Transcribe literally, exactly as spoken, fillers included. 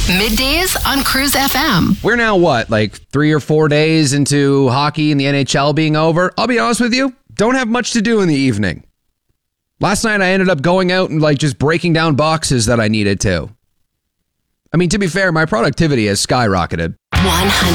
Middays on Cruise F M. We're now, what, like three or four days into hockey and the N H L being over? I'll be honest with you, don't have much to do in the evening. Last night I ended up going out and like just breaking down boxes that I needed to. I mean, to be fair, my productivity has skyrocketed. one hundred